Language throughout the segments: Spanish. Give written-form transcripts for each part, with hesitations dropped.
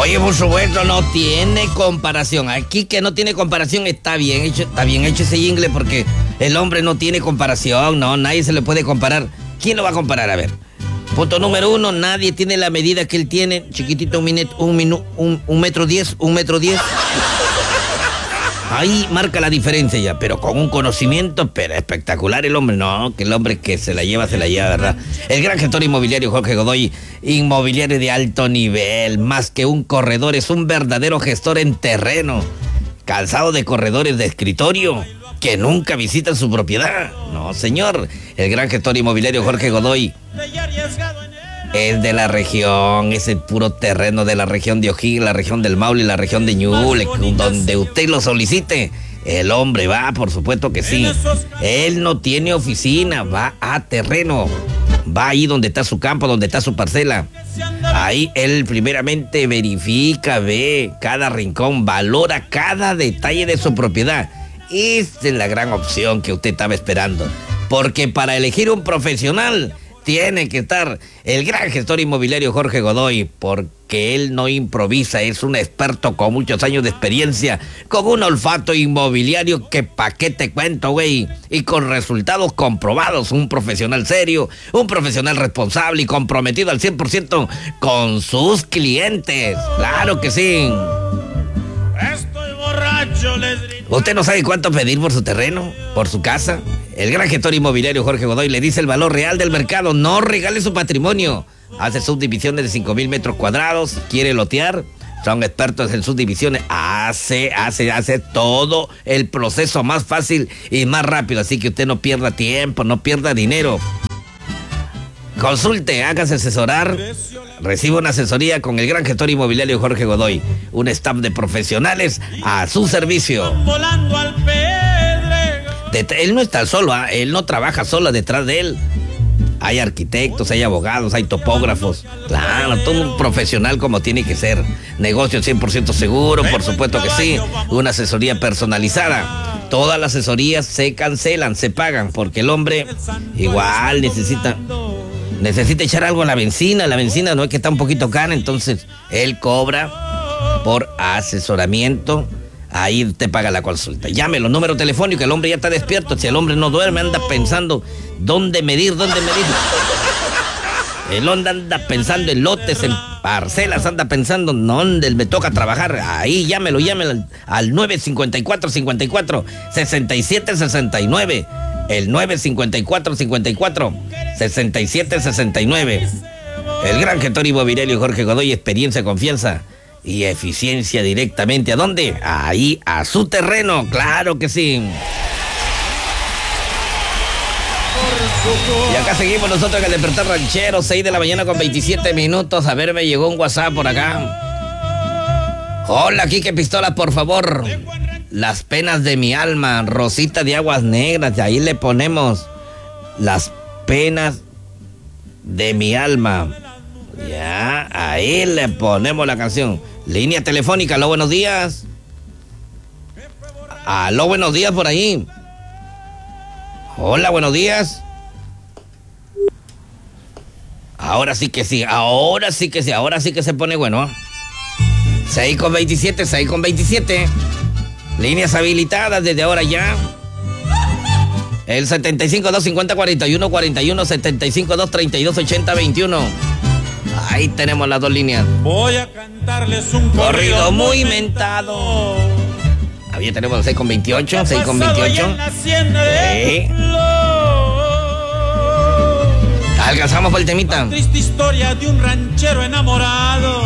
Oye, por supuesto, no tiene comparación. Aquí que no tiene comparación está bien hecho ese jingle porque el hombre no tiene comparación, no, nadie se le puede comparar. ¿Quién lo va a comparar? A ver. Punto número 1, nadie tiene la medida que él tiene, chiquitito, un metro 10. Ahí marca la diferencia ya, pero con un conocimiento pero espectacular el hombre, no, que el hombre que se la lleva, ¿verdad? El gran gestor inmobiliario Jorge Godoy, inmobiliario de alto nivel, más que un corredor, es un verdadero gestor en terreno, calzado de corredores de escritorio, que nunca visitan su propiedad. No, señor, el gran gestor inmobiliario Jorge Godoy es de la región, es el puro terreno de la región de O'Higgins, la región del Maule y la región de Ñuble, donde usted lo solicite. El hombre va, por supuesto que sí. Él no tiene oficina, va a terreno. Va ahí donde está su campo, donde está su parcela. Ahí él primeramente verifica, ve cada rincón, valora cada detalle de su propiedad. Esta es la gran opción que usted estaba esperando. Porque para elegir un profesional tiene que estar el gran gestor inmobiliario Jorge Godoy, porque él no improvisa, es un experto con muchos años de experiencia, con un olfato inmobiliario que pa' qué te cuento, güey, y con resultados comprobados, un profesional serio, un profesional responsable y comprometido al 100% con sus clientes, claro que sí. Estoy borracho, les grito. ¿Usted no sabe cuánto pedir por su terreno, por su casa? El gran gestor inmobiliario Jorge Godoy le dice el valor real del mercado. No regale su patrimonio. Hace subdivisiones de 5,000 metros cuadrados. ¿Quiere lotear? Son expertos en subdivisiones. Hace todo el proceso más fácil y más rápido. Así que usted no pierda tiempo, no pierda dinero. Consulte, hágase asesorar. Reciba una asesoría con el gran gestor inmobiliario Jorge Godoy. Un staff de profesionales a su servicio. Volando al Él no está solo, él no trabaja solo detrás de él. Hay arquitectos, hay abogados, hay topógrafos. Claro, todo un profesional como tiene que ser. Negocio 100% seguro, por supuesto que sí. Una asesoría personalizada. Todas las asesorías se cancelan, se pagan, porque el hombre igual necesita echar algo a la benzina. La benzina no es que está un poquito cara, entonces él cobra por asesoramiento. Ahí te paga la consulta. Llámelo, número telefónico, el hombre ya está despierto. Si el hombre no duerme, anda pensando dónde medir. El hombre anda pensando en lotes, en parcelas, anda pensando dónde me toca trabajar. Ahí llámelo al 954-54-6769. El 954-54-6769. El gran gestor inmobiliario Jorge Godoy, experiencia, confianza y eficiencia directamente. ¿A dónde? Ahí, a su terreno, claro que sí. Y acá seguimos nosotros en el Despertar Ranchero, 6 de la mañana con 27 minutos. A ver, me llegó un WhatsApp por acá. Hola, Quique Pistola, por favor. Las penas de mi alma, Rosita de Aguas Negras. Y ahí le ponemos las penas de mi alma. Ya, ahí le ponemos la canción. Línea telefónica, aló, buenos días. Aló, buenos días por ahí. Hola, buenos días. Ahora sí que sí, ahora sí que se pone bueno. 6:27. Líneas habilitadas desde ahora ya. El 75-250-41-41, 75-232-80-21. Ahí tenemos las dos líneas. Voy a cantarles un corrido muy mentado. Ahí tenemos el 6:28, 6:28. Sí. Alcanzamos por el temita. La triste historia de un ranchero enamorado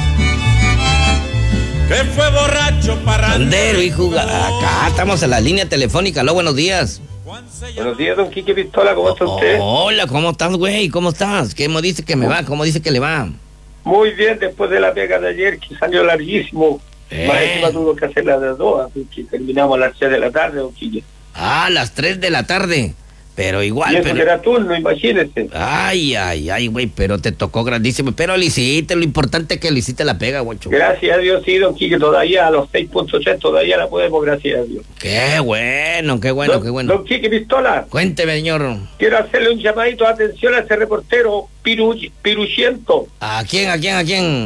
que fue borracho, parrandero y jugador. Acá estamos en la línea telefónica. Aló, buenos días. Buenos días, don Quique Pistola, ¿cómo está usted? Hola, ¿cómo estás, güey? ¿Cómo estás? ¿Cómo dice que me va? ¿Cómo dice que le va? Muy bien, después de la pega de ayer, que salió larguísimo. Más encima tuvo que hacer la de 2, así que terminamos a las 6 de la tarde, don Quique. Ah, a las 3 de la tarde. Pero igual. Y eso que era turno, imagínese. Ay, güey, pero te tocó grandísimo. Pero lo hiciste, lo importante es que le hiciste la pega, guacho. Gracias a Dios, sí, don Quique, todavía a los 6.3 todavía la podemos, gracias a Dios. Qué bueno. Don Quique Pistola. Cuénteme, señor. Quiero hacerle un llamadito de atención a ese reportero piruchiento. ¿A quién?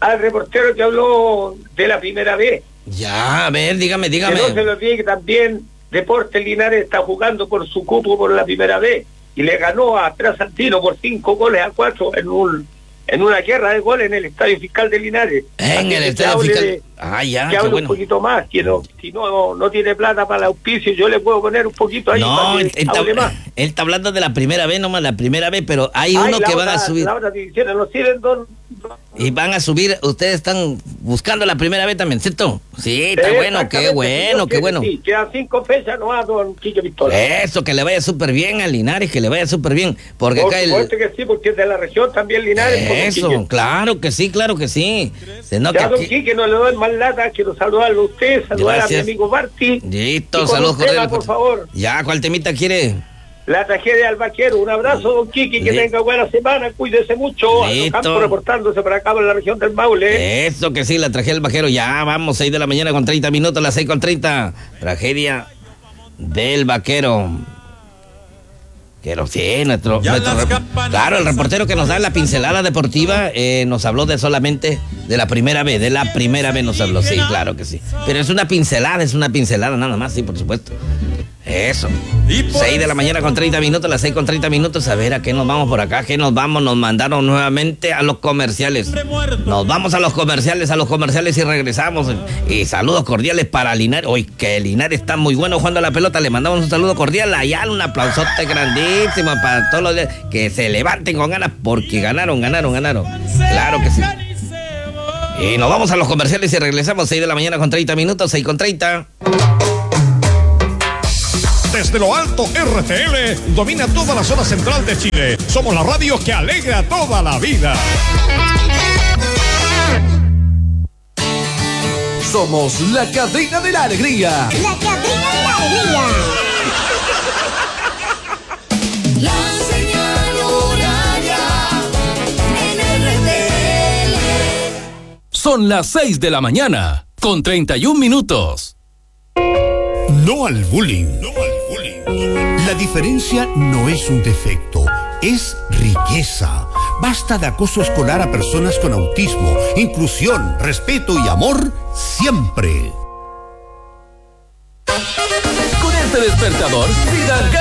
al reportero que habló de la primera vez. Ya, a ver, dígame. Que no se lo olvide que también Deportes Linares está jugando por su cupo por la primera vez y le ganó a Trasantino por 5-4 en una guerra de goles en el Estadio Fiscal de Linares. En el Estadio Fiscal. Ya, que qué hable bueno. un poquito más, que si no tiene plata para el auspicio, yo le puedo poner un poquito ahí No, para que hable más. él está hablando de la primera vez nomás, la primera vez, pero hay uno que van a subir. La otra división, no sirven dos. Y van a subir, ustedes están buscando la primera vez también, ¿cierto? Sí, está bueno, qué bueno. Sí, quedan 5 fechas nomás, don Quique Pistola. Eso, que le vaya súper bien a Linares, que le vaya súper bien. Porque Por acá supuesto que sí, porque es de la región también Linares. Eso, claro que sí. Se nota ya, don que... Quique, no le doy más lata, quiero saludarlo a usted, saludar Gracias. a mi amigo Martí. Listo, Y saludos con un tema, cordiales. por favor. Ya, ¿cuál temita quiere? La tragedia del vaquero. Un abrazo, don Quique, que tenga buena semana, cuídese mucho. Listo. Campo reportándose por acá por la región del Maule. Eso que sí, la tragedia del vaquero. Ya, vamos, 6 de la mañana con 30 minutos, las 6:30. Tragedia del vaquero. Quiero, sí, claro, el reportero que nos da la pincelada deportiva nos habló solamente de la primera vez nos habló, sí, claro que sí. Pero es una pincelada nada más, sí, por supuesto. Eso. 6 de la mañana con 30 minutos, las 6:30, a ver a qué nos vamos por acá, qué nos vamos, nos mandaron nuevamente a los comerciales. Nos vamos a los comerciales y regresamos. Y saludos cordiales para Linares. Hoy que Linares está muy bueno jugando a la pelota, le mandamos un saludo cordial allá, un aplausote grandísimo para todos los que se levanten con ganas porque ganaron. Claro que sí. Y nos vamos a los comerciales y regresamos, 6 de la mañana con 30 minutos, 6:30. Desde lo alto, RTL domina toda la zona central de Chile. Somos la radio que alegra toda la vida. Somos la cadena de la alegría. La cadena de la alegría. La señal horaria en RTL. Son las 6 de la mañana, con 31 minutos. No al bullying. La diferencia no es un defecto, es riqueza. Basta de acoso escolar a personas con autismo. Inclusión, respeto y amor siempre. Con este despertador, vida